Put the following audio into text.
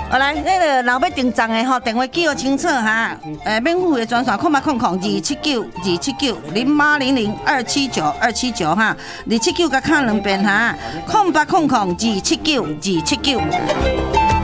来，那个若要订账的吼，电话记好清楚哈。免付的专线0800279279，0800279279哈，279甲卡2遍哈，0800279279。